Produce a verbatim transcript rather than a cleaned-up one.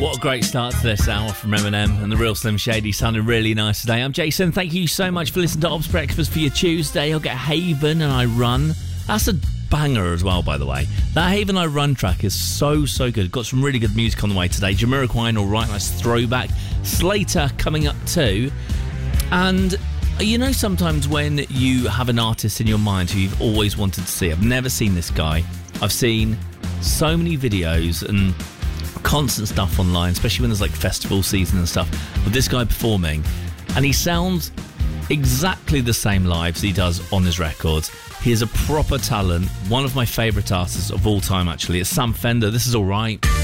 What a great start to this hour from Eminem and the Real Slim Shady. Sounded really nice today. I'm Jason. Thank you so much for listening to Ob's Breakfast for your Tuesday. I'll get Haven and I Run. That's a banger as well, by the way. That Haven I Run track is so, so good. Got some really good music on the way today. Jamiroquai and All Right, nice throwback. Slater coming up too. And you know, sometimes when you have an artist in your mind who you've always wanted to see, I've never seen this guy. I've seen so many videos and constant stuff online, especially when there's like festival season and stuff, of this guy performing, and he sounds exactly the same live as he does on his records. He is a proper talent, one of my favourite artists of all time actually. It's Sam Fender. This is All Right.